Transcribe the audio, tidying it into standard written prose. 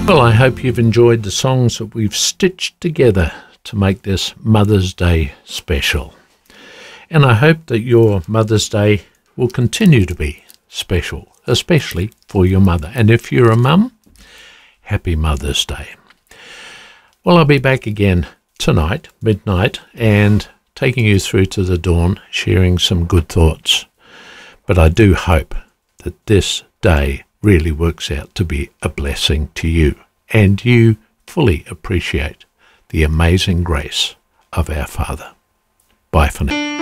Well, I hope you've enjoyed the songs that we've stitched together to make this Mother's Day special. And I hope that your Mother's Day will continue to be special, especially for your mother. And if you're a mum, happy Mother's Day. Well, I'll be back again tonight, midnight, and taking you through to the dawn, sharing some good thoughts. But I do hope that this day really works out to be a blessing to you, and you fully appreciate the amazing grace of our Father. Bye for now.